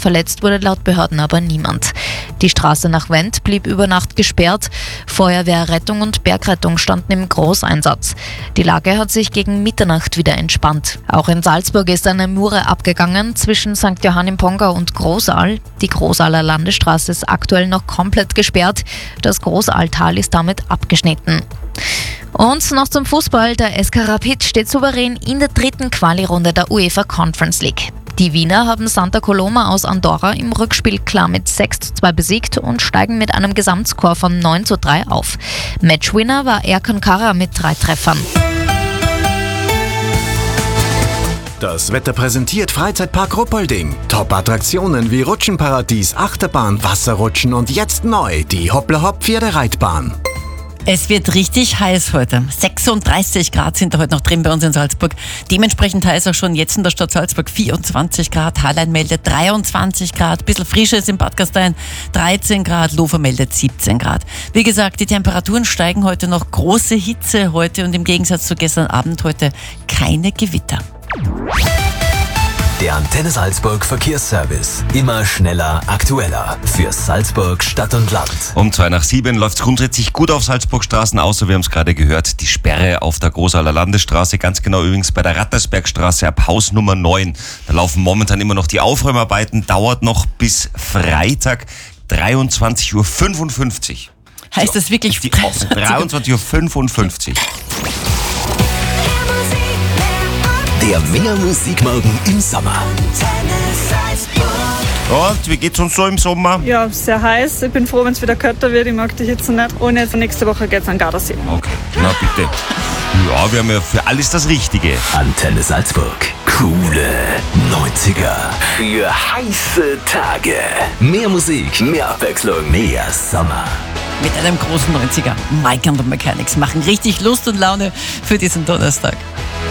Verletzt wurde laut Behörden aber niemand. Die Straße nach Wendt blieb über Nacht gesperrt. Feuerwehr, Rettung und Bergrettung standen im Großeinsatz. Die Lage hat sich gegen Mitternacht wieder entspannt. Auch in Salzburg ist eine Mure abgegangen zwischen St. Johann im Pongau und Großaal. Die Großaaler Landesstraße ist aktuell noch komplett gesperrt. Das Großaaltal ist damit abgeschnitten. Und noch zum Fußball. Der SK Rapid steht souverän in der 3. Quali-Runde der UEFA Conference League. Die Wiener haben Santa Coloma aus Andorra im Rückspiel klar mit 6:2 besiegt und steigen mit einem Gesamtscore von 9:3 auf. Matchwinner war Erkan Kara mit 3 Treffern. Das Wetter präsentiert Freizeitpark Ruppolding. Top-Attraktionen wie Rutschenparadies, Achterbahn, Wasserrutschen und jetzt neu die Hoppla-Hopp-Pferdereitbahn. Es wird richtig heiß heute. 36 Grad sind da heute noch drin bei uns in Salzburg. Dementsprechend heiß auch schon jetzt in der Stadt Salzburg. 24 Grad, Hallein meldet 23 Grad, bisschen frisches in Bad Gastein 13 Grad, Lofer meldet 17 Grad. Wie gesagt, die Temperaturen steigen heute noch, große Hitze heute und im Gegensatz zu gestern Abend heute keine Gewitter. Der Antenne Salzburg Verkehrsservice. Immer schneller, aktueller. Für Salzburg, Stadt und Land. Um 6:02 läuft es grundsätzlich gut auf Salzburgstraßen, außer wir haben es gerade gehört, die Sperre auf der Großaaler Landesstraße, ganz genau übrigens bei der Rattersbergstraße ab Haus Nummer 9. Da laufen momentan immer noch die Aufräumarbeiten, dauert noch bis Freitag 23:55 Uhr. Heißt das wirklich? 23:55 Uhr. Der Mehr Musikmorgen im Sommer. Und wie geht's uns so im Sommer? Ja, sehr heiß. Ich bin froh, wenn es wieder kälter wird. Ich mag die Hitze nicht. Und jetzt nächste Woche geht's an Gardasee. Okay, na bitte. Ja, wir haben ja für alles das Richtige. Antenne Salzburg. Coole 90er. Für heiße Tage. Mehr Musik, mehr Abwechslung, mehr Sommer. Mit einem großen 90er. Mike and the Mechanics machen richtig Lust und Laune für diesen Donnerstag.